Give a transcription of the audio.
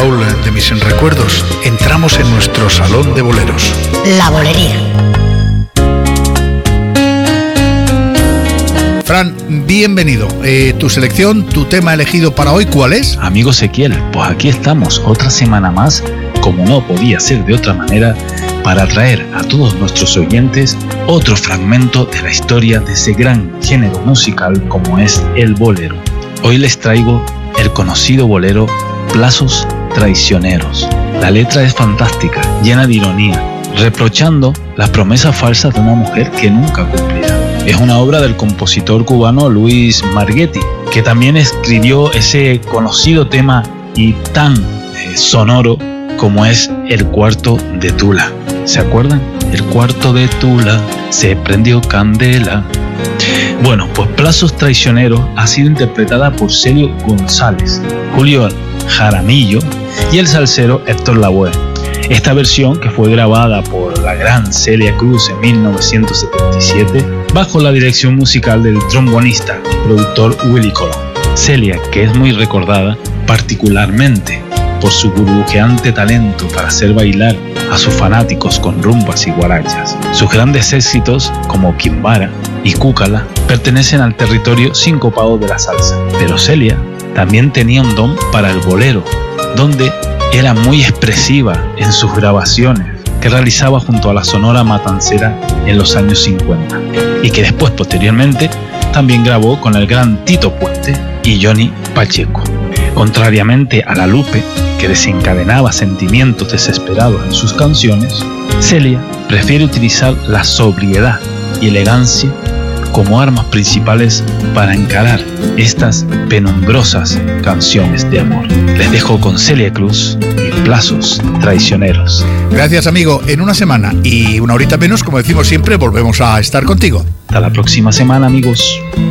baúl de mis recuerdos, entramos en nuestro salón de boleros. La Bolería. Fran, bienvenido. Tu selección, tu tema elegido para hoy, ¿cuál es? Amigo Ezequiel, pues aquí estamos otra semana más, como no podía ser de otra manera, para traer a todos nuestros oyentes otro fragmento de la historia de ese gran género musical como es el bolero. Hoy les traigo el conocido bolero Plazos Traicioneros. La letra es fantástica, llena de ironía, reprochando las promesas falsas de una mujer que nunca cumplirá. Es una obra del compositor cubano Luis Marguetti, que también escribió ese conocido tema y tan sonoro como es El Cuarto de Tula. ¿Se acuerdan? El Cuarto de Tula se prendió candela. Bueno, pues Plazos Traicioneros ha sido interpretada por Celio González, Julio Jaramillo y el salsero Héctor Lavoe. Esta versión, que fue grabada por la gran Celia Cruz en 1977, bajo la dirección musical del trombonista y productor Willy Colón. Celia, que es muy recordada particularmente por su burbujeante talento para hacer bailar a sus fanáticos con rumbas y guarachas. Sus grandes éxitos, como Quimbara y Cúcala, pertenecen al territorio sincopado de la salsa. Pero Celia también tenía un don para el bolero, donde era muy expresiva en sus grabaciones que realizaba junto a la Sonora Matancera en los años 50 y que después, posteriormente, también grabó con el gran Tito Puente y Johnny Pacheco. Contrariamente a la Lupe, que desencadenaba sentimientos desesperados en sus canciones, Celia prefiere utilizar la sobriedad y elegancia como armas principales para encarar estas penumbrosas canciones de amor. Les dejo con Celia Cruz y Plazos Traicioneros. Gracias, amigo. En una semana y una horita menos, como decimos siempre, volvemos a estar contigo. Hasta la próxima semana, amigos.